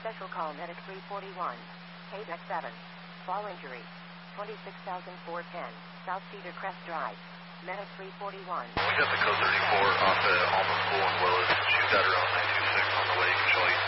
Special call medic 341. KDEC 7. Fall injury. 26,410. South Cedar Crest Drive. Medic 341. We got the code 34 off the Alma Pool in Willis. Shoot that around 926 on the way. Control 8.